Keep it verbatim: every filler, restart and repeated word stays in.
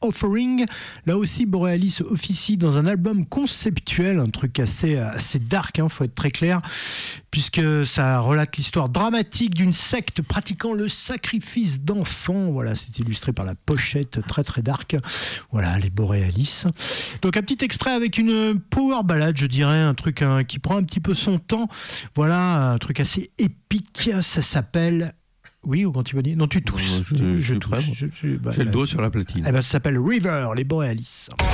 Offering. Là aussi, Borealis officie dans un album conceptuel, un truc assez, assez dark, hein, faut être très clair, puisque ça relate l'histoire dramatique d'une secte pratiquant le sacrifice d'enfants. Voilà, c'est illustré par la pochette très très dark. Voilà, les Borealis. Donc un petit extrait avec une power ballade, je dirais, un truc hein, qui prend un petit peu son temps. Voilà, un truc assez épique. Ça s'appelle... Oui, ou quand tu vas dire... Non, tu tousses. Je, je, je, je, tousse. je, je, bah, J'ai bah, le doigt sur la platine. Eh ben, ça s'appelle River, les Borealis.